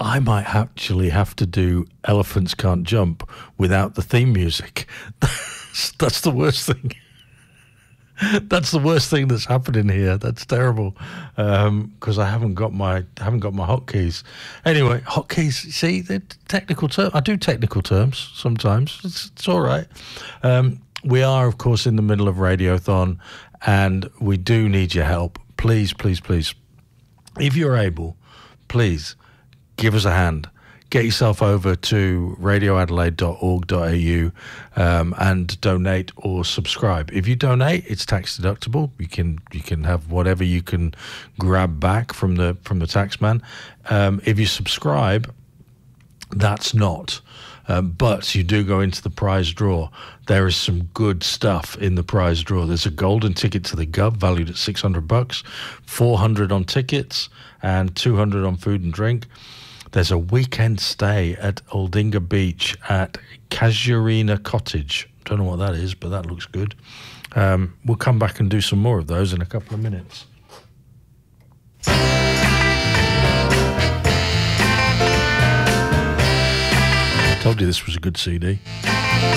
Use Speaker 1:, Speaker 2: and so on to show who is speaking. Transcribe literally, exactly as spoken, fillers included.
Speaker 1: I might actually have to do Elephants Can't Jump without the theme music. That's the worst thing. That's the worst thing that's happening here. That's terrible, because um, I haven't got my haven't got my hotkeys. Anyway, hotkeys. See, they're technical terms. I do technical terms sometimes. It's, it's all right. Um, we are, of course, in the middle of Radiothon, and we do need your help. Please, please, please, if you're able, please give us a hand. Get yourself over to radio adelaide dot org dot a u um, and donate or subscribe. If you donate, it's tax deductible. You can you can have whatever you can grab back from the from the tax man. Um, if you subscribe, that's not. Um, but you do go into the prize draw. There is some good stuff in the prize draw. There's a golden ticket to the Gov valued at six hundred bucks, four hundred on tickets, and two hundred on food and drink. There's a weekend stay at Aldinga Beach at Casuarina Cottage. Don't know what that is, but that looks good. Um, we'll come back and do some more of those in a couple of minutes. Told you this was a good C D.